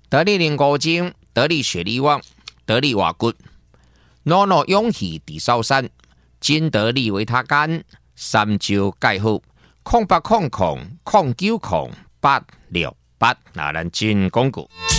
得力零高精，得力雪力旺，得力瓦骨，诺诺勇气地烧山，金得力维他干，三招介好，0800099868，那咱真讲过。